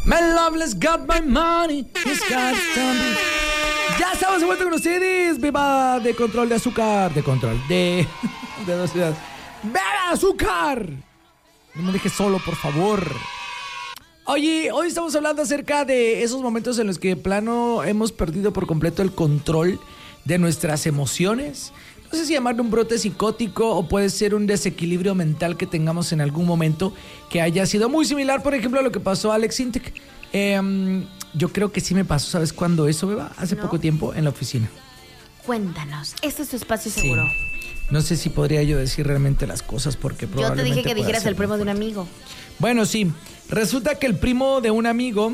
My loveless got my money. He's got something. Ya estamos de vuelta con ustedes. Beba de control de azúcar. De control de velocidad. ¡Beba azúcar! No me dejes solo, por favor. Oye, hoy estamos hablando acerca de esos momentos en los que de plano hemos perdido por completo el control de nuestras emociones. No sé si llamarlo un brote psicótico o puede ser un desequilibrio mental que tengamos en algún momento que haya sido muy similar, por ejemplo, a lo que pasó a Alex Intec. Yo creo que sí me pasó, ¿sabes cuándo eso, Beba? Hace poco tiempo en la oficina. Cuéntanos, este es tu espacio seguro. No sé si podría yo decir realmente las cosas porque probablemente yo te dije que dijeras el primo de un amigo. Bueno, sí. Resulta que el primo de un amigo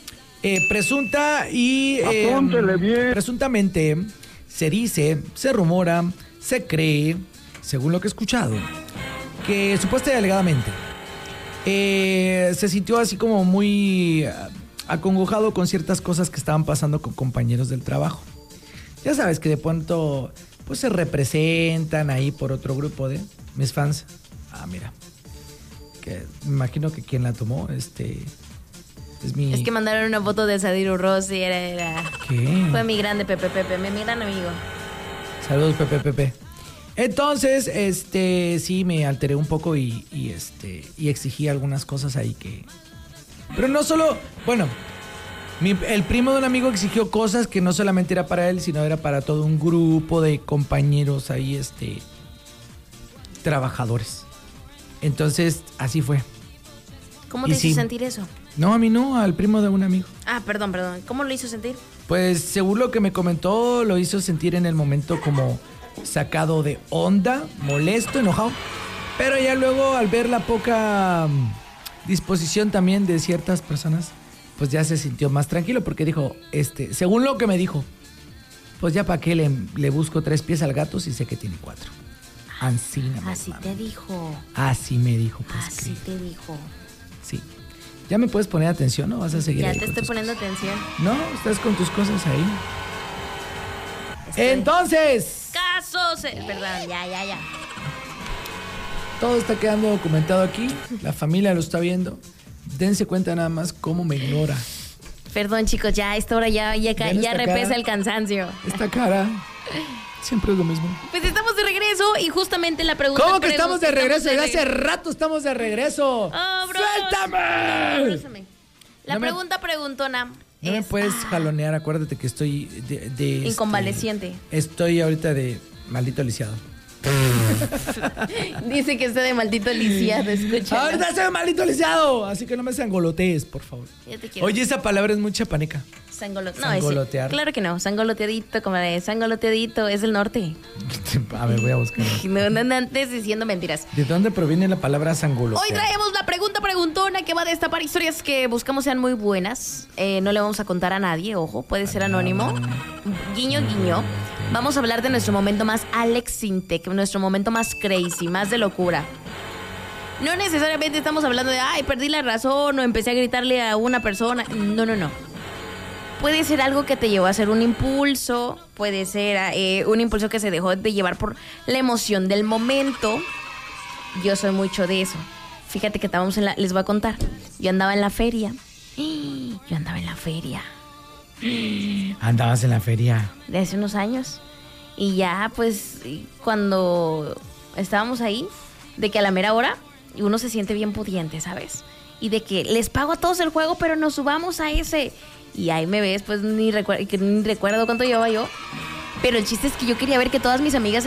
presuntamente se dice, se rumora, se cree, según lo que he escuchado, que supuestamente y alegadamente se sintió así como muy acongojado con ciertas cosas que estaban pasando con compañeros del trabajo. Ya sabes que de pronto pues se representan ahí por otro grupo de mis fans. Mira, que me imagino que quien la tomó es mi... Es que mandaron una foto de Sadiru Rossi, era... ¿Qué? Fue mi grande Pepe, mi gran amigo. Saludos, Pepe. Entonces, sí me alteré un poco y exigí algunas cosas ahí que... Pero no solo... Bueno, el primo de un amigo exigió cosas que no solamente era para él, sino era para todo un grupo de compañeros ahí, trabajadores. Entonces, así fue. ¿Cómo te hizo sentir eso? No, a mí no, al primo de un amigo. Perdón. ¿Cómo lo hizo sentir? Pues, según lo que me comentó, lo hizo sentir en el momento como sacado de onda, molesto, enojado. Pero ya luego, al ver la poca disposición también de ciertas personas, pues ya se sintió más tranquilo porque dijo, según lo que me dijo, pues ya para qué le busco 3 pies al gato si sé que tiene 4. Así te dijo. Así me dijo. Pues, así te dijo. Sí. ¿Ya me puedes poner atención o vas a seguir? Ya te estoy poniendo atención. No, estás con tus cosas ahí. Entonces. Casos. Perdón, ya. Todo está quedando documentado aquí. La familia lo está viendo. Dense cuenta nada más cómo me ignora. Perdón, chicos, ya a esta hora ya repesa el cansancio. Esta cara siempre es lo mismo. Pues estamos de regreso y justamente la pregunta... ¿Cómo que estamos de regreso? Ya hace rato estamos de regreso. ¡Suéltame! La pregunta preguntona no me puedes jalonear, acuérdate que estoy de inconvaleciente. Estoy ahorita de maldito lisiado. Dice que está de maldito lisiado, escucha. Ahorita estoy de maldito lisiado, así que no me sangolotees, por favor. Yo te quiero. Oye, esa palabra es muy chapaneca. Sangolotear. Claro que no, sangoloteadito, comadre. Sangoloteadito es del norte. A ver, voy a buscar. No antes diciendo mentiras. ¿De dónde proviene la palabra sangolotear? Hoy traemos la pregunta preguntona que va a destapar historias que buscamos sean muy buenas. No le vamos a contar a nadie, ojo, puede ser anónimo. Guiño, guiño. Vamos a hablar de nuestro momento más Alex Intec, nuestro momento más crazy, más de locura. No necesariamente estamos hablando de, perdí la razón o empecé a gritarle a una persona. No. Puede ser algo que te llevó a hacer un impulso, puede ser un impulso que se dejó de llevar por la emoción del momento. Yo soy mucho de eso. Fíjate que estábamos les voy a contar. Yo andaba en la feria. Andabas en la feria. De hace unos años. Y ya, pues, cuando estábamos ahí, de que a la mera hora uno se siente bien pudiente, ¿sabes? Y de que les pago a todos el juego, pero nos subamos a ese. Y ahí me ves, pues ni recuerdo cuánto llevaba yo. Pero el chiste es que yo quería ver que todas mis amigas